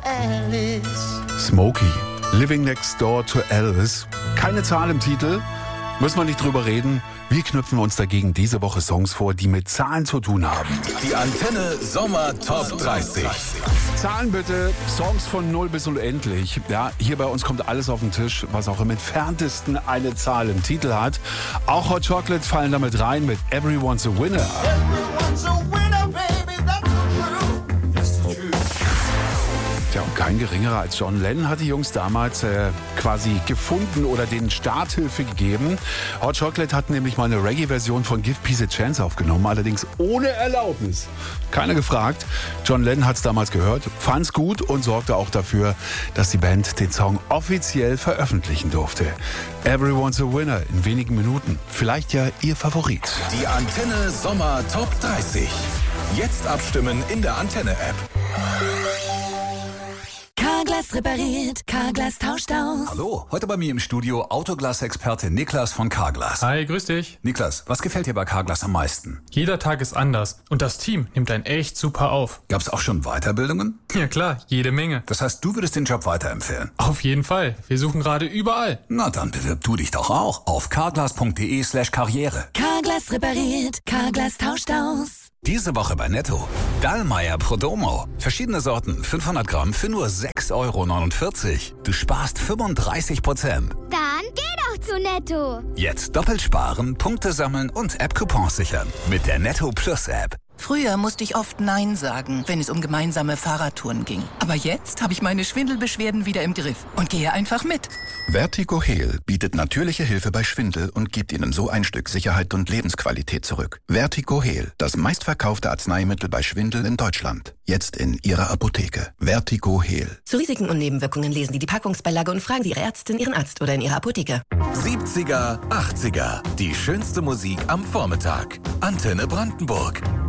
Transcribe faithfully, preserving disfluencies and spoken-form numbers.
Alice. Smokey, Living Next Door to Alice. Keine Zahl im Titel, müssen wir nicht drüber reden. Wir knüpfen uns dagegen diese Woche Songs vor, die mit Zahlen zu tun haben. Die Antenne Sommer Top dreißig. Zahlen bitte, Songs von null bis unendlich. Ja, hier bei uns kommt alles auf den Tisch, was auch im entferntesten eine Zahl im Titel hat. Auch Hot Chocolate fallen damit rein mit Everyone's a Winner. Everyone's a winner, baby, that's the truth. That's the truth. Tja, und kein geringerer als John Lennon hat die Jungs damals äh, quasi gefunden oder den Starthilfe gegeben. Hot Chocolate hat nämlich mal eine Reggae-Version von Give Peace a Chance aufgenommen, allerdings ohne Erlaubnis. Keiner gefragt. John Lennon hat es damals gehört, fand's gut und sorgte auch dafür, dass die Band den Song offiziell veröffentlichen durfte. Everyone's a Winner in wenigen Minuten. Vielleicht ja Ihr Favorit. Die Antenne Sommer Top dreißig. Jetzt abstimmen in der Antenne-App. Carglass repariert, Carglass tauscht aus. Hallo, heute bei mir im Studio Autoglas-Experte Niklas von Carglass. Hi, grüß dich. Niklas, was gefällt dir bei Carglass am meisten? Jeder Tag ist anders und das Team nimmt einen echt super auf. Gab's auch schon Weiterbildungen? Ja klar, jede Menge. Das heißt, du würdest den Job weiterempfehlen? Auf jeden Fall. Wir suchen gerade überall. Na dann bewirb du dich doch auch auf carglass.de slash karriere. Carglass repariert, Carglass tauscht aus. Diese Woche bei Netto. Dallmayr Prodomo. Verschiedene Sorten, fünfhundert Gramm für nur sechs Euro neunundvierzig. Du sparst fünfunddreißig Prozent. Dann geh doch zu Netto. Jetzt doppelt sparen, Punkte sammeln und App-Coupons sichern. Mit der Netto Plus App. Früher musste ich oft Nein sagen, wenn es um gemeinsame Fahrradtouren ging. Aber jetzt habe ich meine Schwindelbeschwerden wieder im Griff und gehe einfach mit. Vertigo Heal bietet natürliche Hilfe bei Schwindel und gibt Ihnen so ein Stück Sicherheit und Lebensqualität zurück. Vertigo Heal, das meistverkaufte Arzneimittel bei Schwindel in Deutschland. Jetzt in Ihrer Apotheke. Vertigo Heal. Zu Risiken und Nebenwirkungen lesen Sie die Packungsbeilage und fragen Sie Ihre Ärztin, Ihren Arzt oder in Ihrer Apotheke. siebziger, achtziger. Die schönste Musik am Vormittag. Antenne Brandenburg.